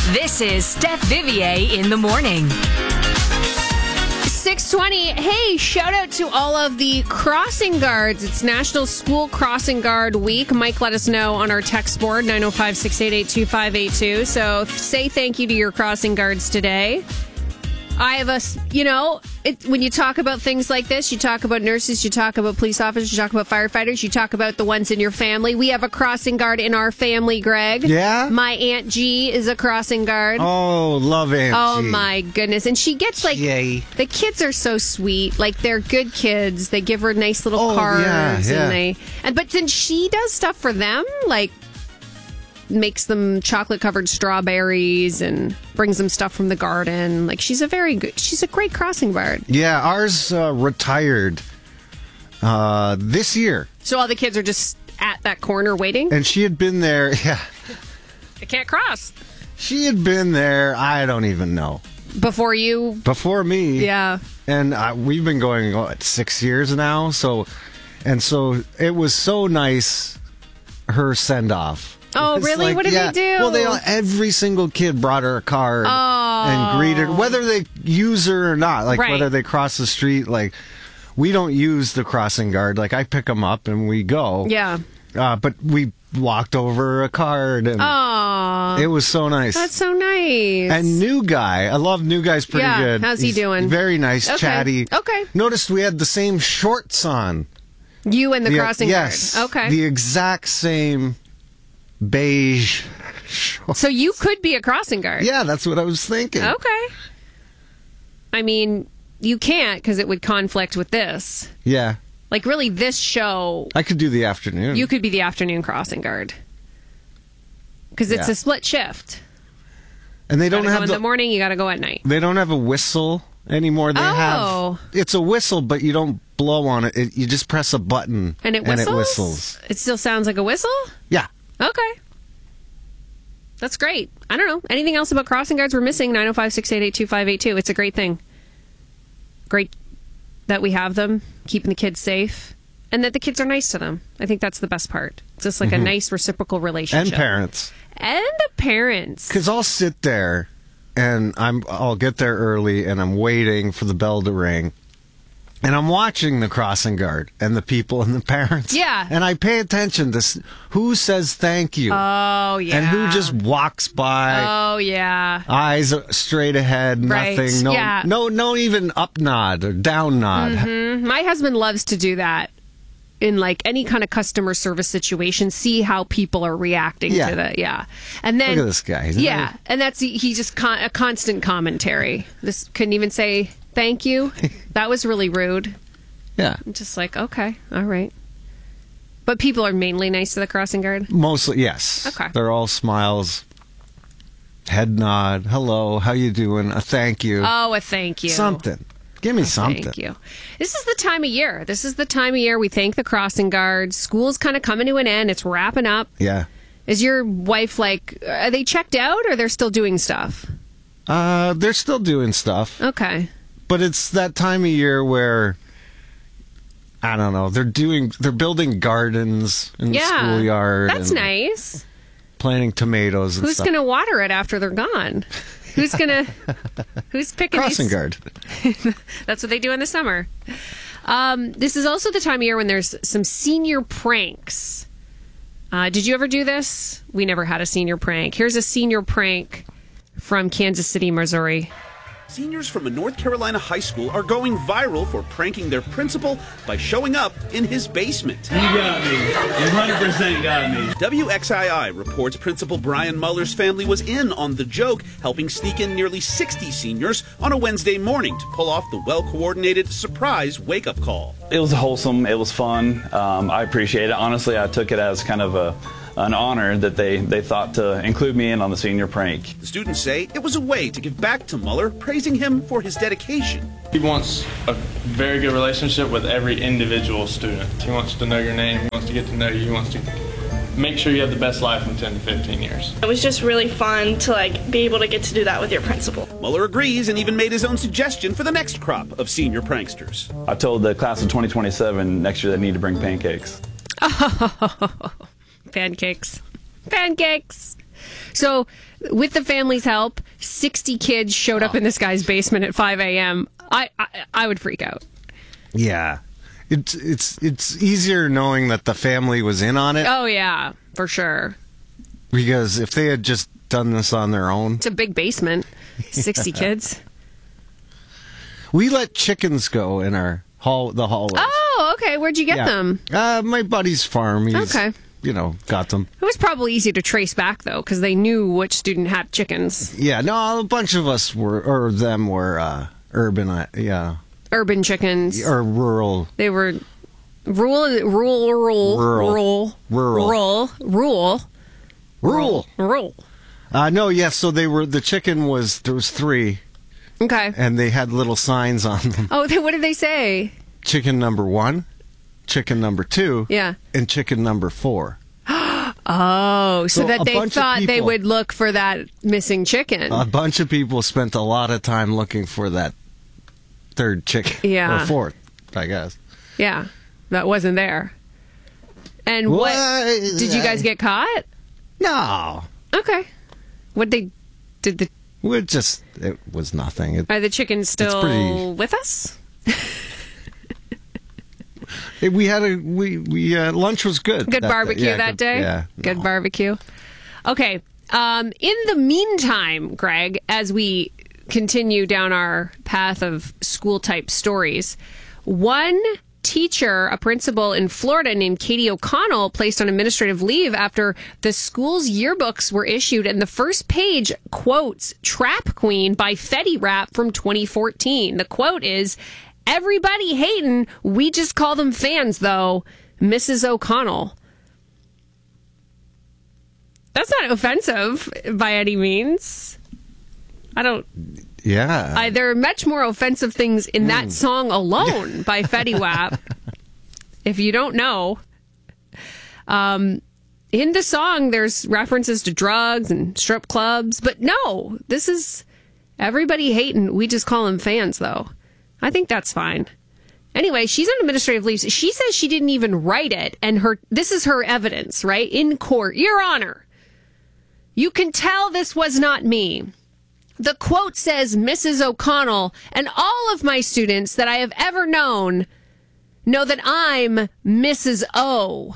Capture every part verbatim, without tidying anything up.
This is Steph Vivier in the morning. six twenty. Hey, shout out to all of the crossing guards. It's National School Crossing Guard Week. Mike let us know on our text board, nine oh five, six eight eight, two five eight two. So say thank you to your crossing guards today. I have a, you know, it, when you talk about things like this, you talk about nurses, you talk about police officers, you talk about firefighters, you talk about the ones in your family. We have a crossing guard in our family, Greg. Yeah? My Aunt G is a crossing guard. Oh, love Aunt Oh, G. my goodness. And she gets like, Yay. the kids are so sweet. Like, they're good kids. They give her nice little Oh, cards. yeah, yeah. And they, and but then she does stuff for them, like makes them chocolate covered strawberries and brings them stuff from the garden. Like, she's a very good, she's a great crossing guard. Yeah, ours uh, retired uh, this year. So all the kids are just at that corner waiting? And she had been there, yeah. They can't cross. She had been there, I don't even know. Before you? Before me. Yeah. And uh, we've been going, what, six years now? So, and so it was so nice, her send-off. Oh, It's really? like, What did yeah, they do? Well, they all, every single kid brought her a card and greeted, whether they use her or not, like Right. whether they cross the street. Like, we don't use the crossing guard. Like, I pick them up and we go. Yeah. Uh, but we walked over a card and Aw. it was so nice. That's so nice. And new guy, I love new guy's pretty Yeah, good. how's he He's doing? Very nice, Okay, chatty. okay. Noticed we had the same shorts on. You and the, The- crossing yes, guard. Okay. the exact same beige shorts. So you could be a crossing guard. Yeah, that's what I was thinking. Okay. I mean, you can't because it would conflict with this. Yeah, Like, really, this show, I could do the afternoon. you could be the afternoon crossing guard. Because it's Yeah. a split shift. and they You don't gotta go have in the, the morning, you got to go at night. they don't have a whistle anymore. They Oh. have it's a whistle, but you don't blow on it. it you just press a button And it whistles? And it whistles. It still sounds like a whistle? Yeah. Okay. That's great. I don't know. Anything else about crossing guards we're missing? nine oh five, six eight eight, two five eight two. It's a great thing. Great that we have them, keeping the kids safe, and that the kids are nice to them. I think that's the best part. It's just like a nice reciprocal relationship. And parents. And the parents. Because I'll sit there and I'm I'll get there early and I'm waiting for the bell to ring. And I'm watching the crossing guard and the people and the parents. Yeah. And I pay attention to s- who says thank you Oh, yeah. and who just walks by, Oh, yeah. eyes straight ahead, Right. nothing. No, Yeah. no, no, even up nod or down nod. My husband loves to do that in like any kind of customer service situation, see how people are reacting Yeah. to the, yeah. And then, Look at this guy. Isn't yeah. And that's, he's just con- a constant commentary. This couldn't even say thank you. That was really rude. Yeah. I'm just like, okay, all right. But people are mainly nice to the crossing guard. Mostly, yes. Okay. They're all smiles, head nod, hello, how you doing, a thank you. Oh, a thank you. Something. Give me something. Thank you. This is the time of year. This is the time of year we thank the crossing guards. School's kind of coming to an end. It's wrapping up. Yeah. Is your wife like, are they checked out or they're still doing stuff? Uh, they're still doing stuff, Okay. but it's that time of year where I don't know. They're doing. They're building gardens in the Yeah. schoolyard. That's and nice. Planting tomatoes and Who's stuff. going to water it after they're gone? Who's going to, who's picking Crossing these? guard. That's what they do in the summer. Um, this is also the time of year when there's some senior pranks. Uh, did you ever do this? We never had a senior prank. Here's a senior prank from Kansas City, Missouri. Seniors from a North Carolina high school are going viral for pranking their principal by showing up in his basement. You got me. You one hundred percent got me. W X I I reports Principal Brian Muller's family was in on the joke, helping sneak in nearly sixty seniors on a Wednesday morning to pull off the well-coordinated surprise wake-up call. It was wholesome. It was fun. Um, I appreciate it. Honestly, I took it as kind of a an honor that they, they thought to include me in on the senior prank. The students say it was a way to give back to Muller, praising him for his dedication. He wants a very good relationship with every individual student. He wants to know your name, he wants to get to know you, he wants to make sure you have the best life in ten to fifteen years. It was just really fun to like be able to get to do that with your principal. Muller agrees and even made his own suggestion for the next crop of senior pranksters. I told the class of twenty twenty-seven next year they need to bring pancakes. Pancakes. Pancakes. So, with the family's help, sixty kids showed up in this guy's basement at five a.m. I, I I would freak out. Yeah. It's it's it's easier knowing that the family was in on it. Oh, yeah, for sure. Because if they had just done this on their own. It's a big basement. sixty yeah. kids. We let chickens go in our hall, the hallway. Oh, okay. Where'd you get yeah. them? Uh, my buddy's farm. He's, okay. You know, got them. It was probably easy to trace back, though, because they knew which student had chickens. Yeah, no, a bunch of us were, or them were uh, urban, uh, yeah. Urban chickens. Or rural. They were rural, rural, rural, rural, rural, rural, rural, rural. Uh, no, yes, so they were, the chicken was, there was three. Okay. And they had little signs on them. Oh, they, what did they say? Chicken number one, chicken number two, yeah, and chicken number four. Oh, so, so that they thought people, they would look for that missing chicken. A bunch of people spent a lot of time looking for that third chicken. Yeah. Or fourth, I guess. Yeah, that wasn't there. And what, what did you guys get caught? No. Okay. What they did the We just, it was nothing. It, Are the chickens still pretty, with us? it, we had a, we, we, uh, lunch was good. Good that barbecue day. Yeah, that good, day? Yeah. Good no. barbecue. Okay. Um, in the meantime, Greg, as we continue down our path of school-type stories, one teacher, a principal in Florida named Katie O'Connell, placed on administrative leave after the school's yearbooks were issued and the first page quotes Trap Queen by Fetty Rap from twenty fourteen. The quote is, "Everybody hating, we just call them fans though, Missus O'Connell." That's not offensive by any means. I don't... Yeah. I, there are much more offensive things in that mm. song alone by Fetty Wap. If you don't know, um, in the song, there's references to drugs and strip clubs. But no, this is everybody hating. We just call them fans, though. I think that's fine. Anyway, she's on administrative leave. She says she didn't even write it. And her this is her evidence, right? In court. Your Honor, you can tell this was not me. The quote says, "Missus O'Connell and all of my students that I have ever known know that I'm Missus O."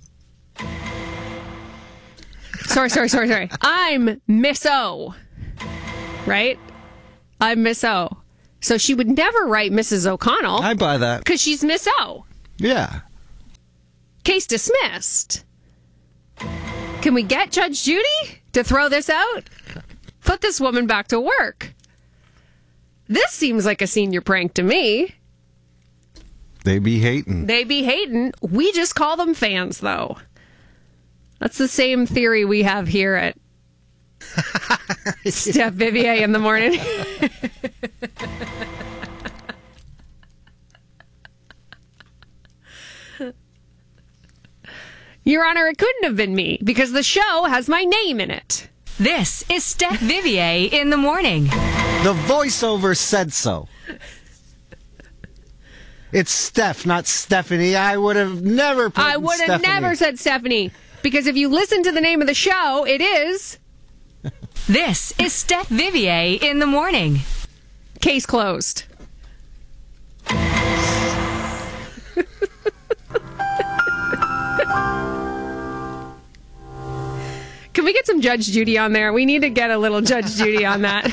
Sorry, sorry, sorry, sorry. I'm Miss O. Right? I'm Miss O. So she would never write Missus O'Connell. I buy that. Because she's Miss O. Yeah. Case dismissed. Can we get Judge Judy to throw this out? Put this woman back to work. This seems like a senior prank to me. They be hating. They be hating. We just call them fans, though. That's the same theory we have here at Steph Vivier in the morning. Your Honor, it couldn't have been me because the show has my name in it. This is Steph Vivier in the morning. The voiceover said so. It's Steph, not Stephanie. I would have never put I would have Stephanie. never said Stephanie. Because if you listen to the name of the show, it is... This is Steph Vivier in the morning. Case closed. Can we get some Judge Judy on there? We need to get a little Judge Judy on that.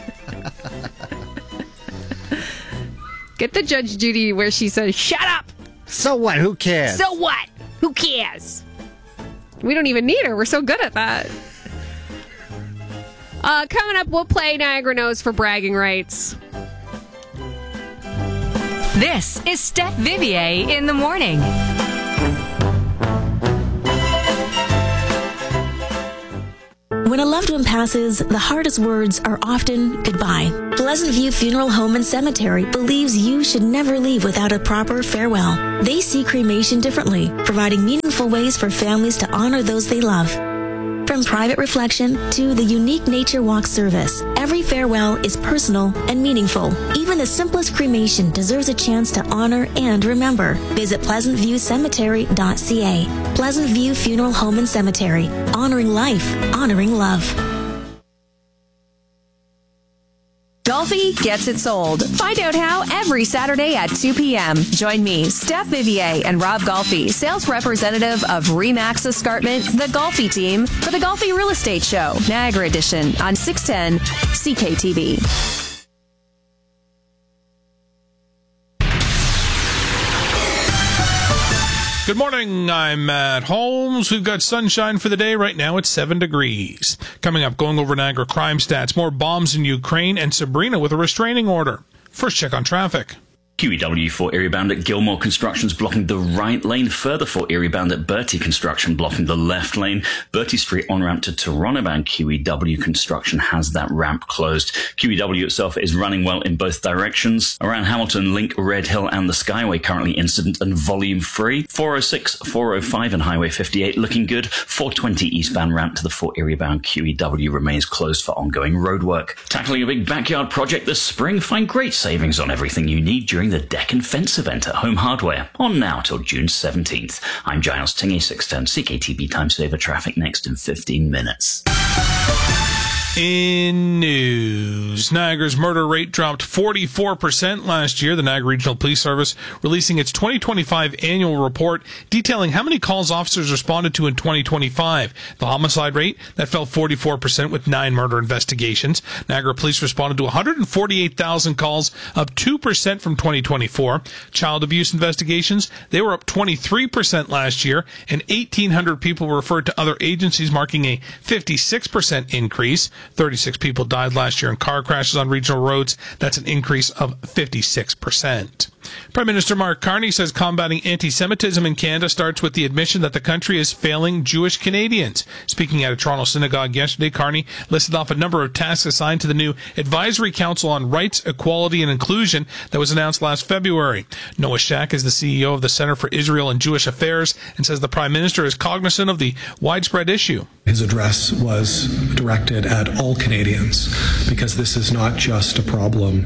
Get the Judge Judy where she says, "Shut up!" So what? Who cares? So what? Who cares? We don't even need her. We're so good at that. Uh, coming up, we'll play Niagara Knows for bragging rights. This is Steph Vivier in the morning. When a loved one passes, the hardest words are often goodbye. Pleasant View Funeral Home and Cemetery believes you should never leave without a proper farewell. They see cremation differently, providing meaningful ways for families to honor those they love. From private reflection to the unique Nature Walk service, every farewell is personal and meaningful. Even the simplest cremation deserves a chance to honor and remember. Visit pleasant view cemetery dot c a. Pleasant View Funeral Home and Cemetery. Honoring life, honoring love. Golfi gets it sold. Find out how every Saturday at two p.m. Join me, Steph Vivier, and Rob Golfi, sales representative of Remax Escarpment, the Golfi team, for the Golfi Real Estate Show, Niagara Edition, on six ten C K T V. Good morning, I'm Matt Holmes. We've got sunshine for the day. Right now it's seven degrees. Coming up, going over Niagara crime stats, more bombs in Ukraine, and Sabrina with a restraining order. First check on traffic. Q E W for area bound at Gilmore Construction's blocking the right lane. Further for area bound at Bertie Construction blocking the left lane. Bertie Street on ramp to Toronto bound Q E W Construction has that ramp closed. Q E W itself is running well in both directions. Around Hamilton, Link, Red Hill and the Skyway currently incident and volume free. four oh six, four oh five and Highway fifty-eight looking good. four twenty eastbound ramp to the four area bound Q E W remains closed for ongoing roadwork. Tackling a big backyard project this spring, find great savings on everything you need during the Deck and Fence event at Home Hardware, on now till June seventeenth. I'm Giles Tingy, six ten C K T V Time Saver traffic next in fifteen minutes. In news, Niagara's murder rate dropped forty-four percent last year. The Niagara Regional Police Service releasing its twenty twenty-five annual report detailing how many calls officers responded to in twenty twenty-five. The homicide rate, that fell forty-four percent with nine murder investigations. Niagara Police responded to one hundred forty-eight thousand calls, up two percent from twenty twenty-four. Child abuse investigations, they were up twenty-three percent last year, and eighteen hundred people were referred to other agencies, marking a fifty-six percent increase. thirty-six people died last year in car crashes on regional roads. That's an increase of fifty-six percent. Prime Minister Mark Carney says combating anti-Semitism in Canada starts with the admission that the country is failing Jewish Canadians. Speaking at a Toronto synagogue yesterday, Carney listed off a number of tasks assigned to the new Advisory Council on Rights, Equality and Inclusion that was announced last February. Noah Shack is the C E O of the Center for Israel and Jewish Affairs and says the Prime Minister is cognizant of the widespread issue. His address was directed at all Canadians because this is not just a problem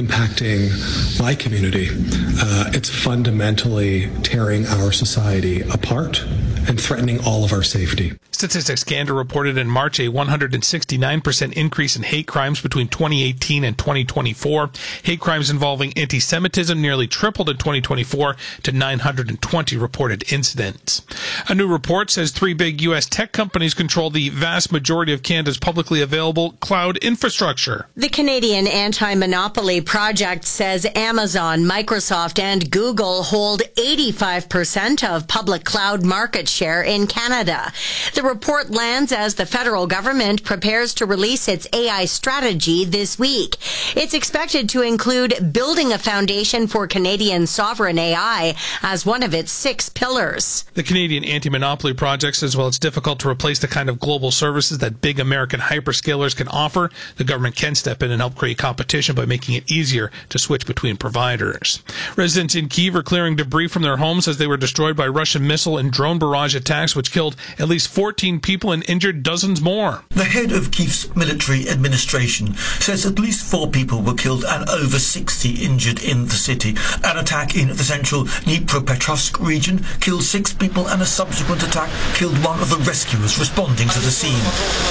impacting my community. Uh, it's fundamentally tearing our society apart and threatening all of our safety. Statistics Canada reported in March a one hundred sixty-nine percent increase in hate crimes between twenty eighteen and twenty twenty-four. Hate crimes involving anti-Semitism nearly tripled in twenty twenty-four to nine hundred twenty reported incidents. A new report says three big U S tech companies control the vast majority of Canada's publicly available cloud infrastructure. The Canadian Anti-Monopoly Project says Amazon, Microsoft, and Google hold eighty-five percent of public cloud market share in Canada. The report lands as the federal government prepares to release its A I strategy this week. It's expected to include building a foundation for Canadian sovereign A I as one of its six pillars. The Canadian Anti-Monopoly Project says while it's difficult to replace the kind of global services that big American hyperscalers can offer, the government can step in and help create competition by making it easier to switch between providers. Residents in Kyiv are clearing debris from their homes as they were destroyed by Russian missile and drone barrage attacks, which killed at least fourteen people and injured dozens more. The head of Kyiv's military administration says at least four people were killed and over sixty injured in the city. An attack in the central Dnipropetrovsk region killed six people and a subsequent attack killed one of the rescuers responding to the scene.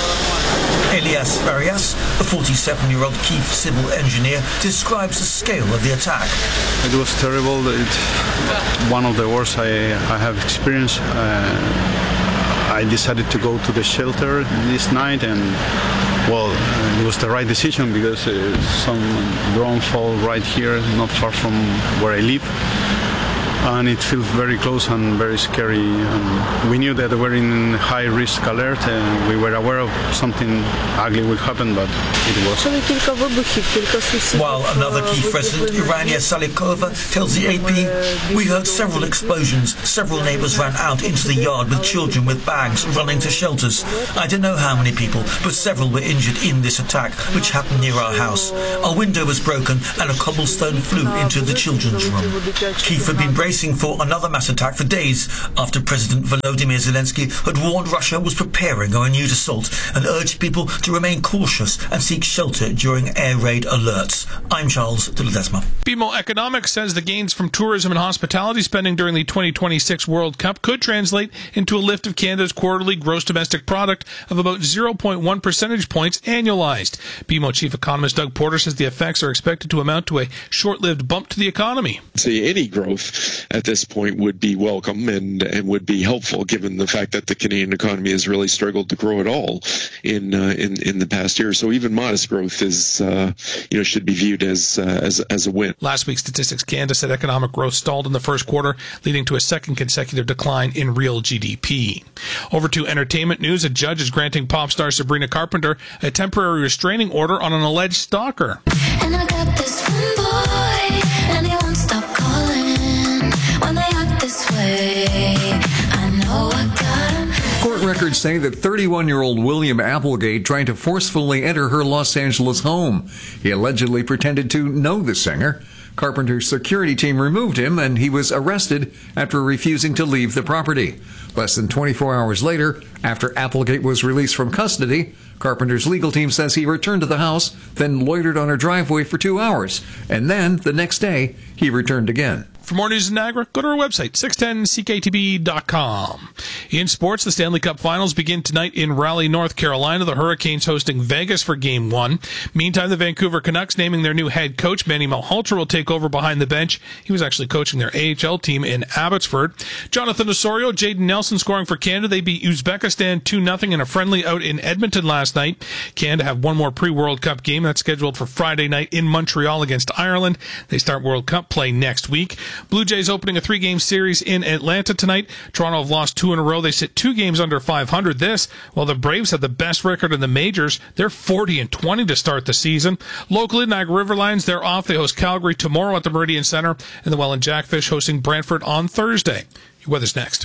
Elias Varias, a forty-seven-year-old Kyiv civil engineer, describes the scale of the attack. It was terrible. It's one of the worst I, I have experienced. Uh, I decided to go to the shelter this night, and well, it was the right decision because uh, some drone fall right here, not far from where I live. And it feels very close and very scary. Um, we knew that we were in high-risk alert, and we were aware of something ugly would happen, but it was. While another Kyiv resident, Irania Salikova, tells the A P, we heard several explosions. Several neighbours ran out into the yard with children with bags running to shelters. I don't know how many people, but several were injured in this attack, which happened near our house. Our window was broken and a cobblestone flew into the children's room. Kyiv had been braced bracing for another mass attack for days after President Volodymyr Zelensky had warned Russia was preparing a renewed assault and urged people to remain cautious and seek shelter during air raid alerts. I'm Charles de Ledesma. B M O Economics says the gains from tourism and hospitality spending during the twenty twenty-six World Cup could translate into a lift of Canada's quarterly gross domestic product of about zero point one percentage points annualized. B M O Chief Economist Doug Porter says the effects are expected to amount to a short-lived bump to the economy. Say any growth at this point would be welcome and, and would be helpful, given the fact that the Canadian economy has really struggled to grow at all in uh, in in the past year. So even modest growth is uh, you know should be viewed as uh, as as a win. Last week, Statistics Canada said economic growth stalled in the first quarter, leading to a second consecutive decline in real G D P. Over to entertainment news. A judge is granting pop star Sabrina Carpenter a temporary restraining order on an alleged stalker. And I got this one boy, and he won't stop calling. When they act this way, I know I got him. Court records say that thirty-one-year-old William Applegate tried to forcefully enter her Los Angeles home. He allegedly pretended to know the singer. Carpenter's security team removed him, and he was arrested after refusing to leave the property. Less than twenty-four hours later, after Applegate was released from custody, Carpenter's legal team says he returned to the house, then loitered on her driveway for two hours, and then, the next day, he returned again. For more news in Niagara, go to our website, six ten C K T B dot com. In sports, the Stanley Cup Finals begin tonight in Raleigh, North Carolina. The Hurricanes hosting Vegas for Game one. Meantime, the Vancouver Canucks naming their new head coach. Manny Malhotra will take over behind the bench. He was actually coaching their A H L team in Abbotsford. Jonathan Osorio, Jaden Nelson scoring for Canada. They beat Uzbekistan two nothing in a friendly out in Edmonton last night. Canada have one more pre-World Cup game that's scheduled for Friday night in Montreal against Ireland. They start World Cup play next week. Blue Jays opening a three-game series in Atlanta tonight. Toronto have lost two in a row. They sit two games under five hundred this, while the Braves have the best record in the majors. They're forty and twenty to start the season. Locally, Niagara River Lions, they're off. They host Calgary tomorrow at the Meridian Center, and the Welland Jackfish hosting Brantford on Thursday. Your weather's next.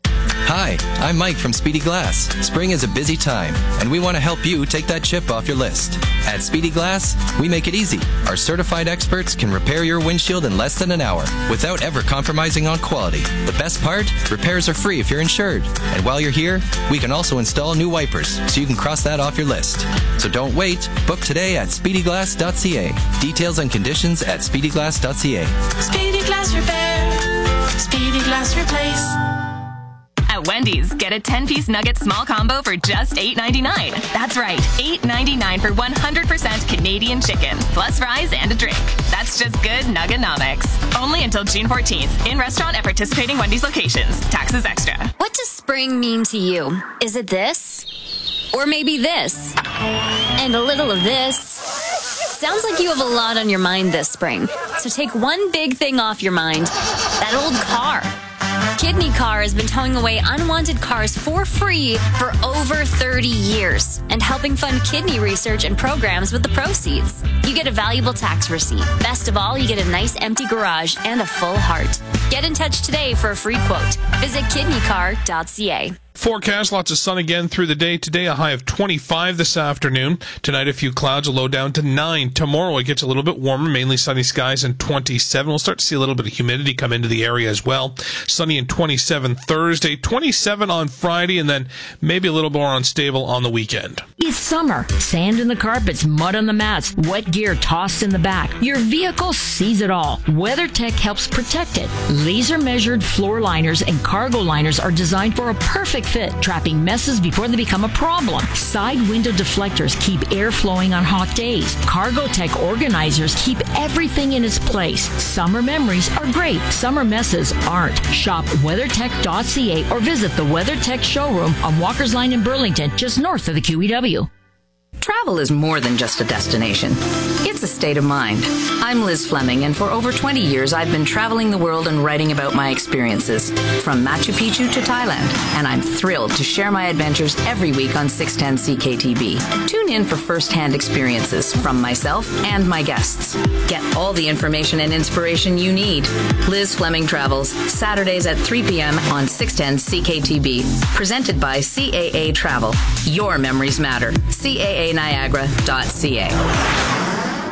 Hi, I'm Mike from Speedy Glass. Spring is a busy time, and we want to help you take that chip off your list. At Speedy Glass, we make it easy. Our certified experts can repair your windshield in less than an hour without ever compromising on quality. The best part? Repairs are free if you're insured. And while you're here, we can also install new wipers, so you can cross that off your list. So don't wait. Book today at speedy glass dot c a. Details and conditions at speedy glass dot c a. Speedy Glass Repair. Speedy Glass Replace. At Wendy's, get a ten-piece nugget small combo for just eight ninety-nine. That's right, eight ninety-nine for one hundred percent Canadian chicken, plus fries and a drink. That's just good Nuggenomics. Only until June fourteenth. In restaurant at participating Wendy's locations. Taxes extra. What does spring mean to you? Is it this? Or maybe this? And a little of this? Sounds like you have a lot on your mind this spring. So take one big thing off your mind. That old car. Kidney Car has been towing away unwanted cars for free for over thirty years and helping fund kidney research and programs with the proceeds. You get a valuable tax receipt. Best of all, you get a nice empty garage and a full heart. Get in touch today for a free quote. Visit kidney car dot c a. Forecast, lots of sun again through the day. Today, a high of twenty-five this afternoon. Tonight, a few clouds, a low down to nine. Tomorrow, it gets a little bit warmer, mainly sunny skies and twenty-seven. We'll start to see a little bit of humidity come into the area as well. Sunny and twenty-seven Thursday, twenty-seven on Friday, and then maybe a little more unstable on the weekend. It's summer. Sand in the carpets, mud on the mats, wet gear tossed in the back. Your vehicle sees it all. WeatherTech helps protect it. Laser-measured floor liners and cargo liners are designed for a perfect fit, trapping messes before they become a problem. Side window deflectors keep air flowing on hot days. Cargotech organizers keep everything in its place. Summer memories are great. Summer messes aren't. Shop weather tech dot c a or visit the WeatherTech showroom on Walker's Line in Burlington, just north of the Q E W. Travel is more than just a destination. It's a state of mind. I'm Liz Fleming, and for over twenty years, I've been traveling the world and writing about my experiences, from Machu Picchu to Thailand, and I'm thrilled to share my adventures every week on six ten C K T B. Tune in for first-hand experiences from myself and my guests. Get all the information and inspiration you need. Liz Fleming Travels, Saturdays at three p.m. on six ten C K T B. Presented by C A A Travel. Your memories matter. C A A Niagara dot c a.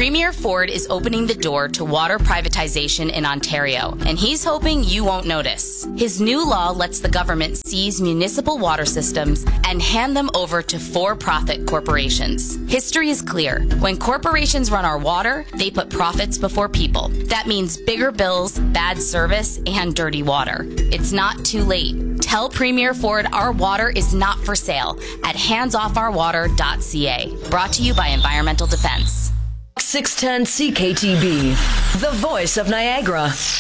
Premier Ford is opening the door to water privatization in Ontario, and he's hoping you won't notice. His new law lets the government seize municipal water systems and hand them over to for-profit corporations. History is clear. When corporations run our water, they put profits before people. That means bigger bills, bad service, and dirty water. It's not too late. Tell Premier Ford our water is not for sale at hands off our water dot c a. Brought to you by Environmental Defense. six ten C K T B, the voice of Niagara.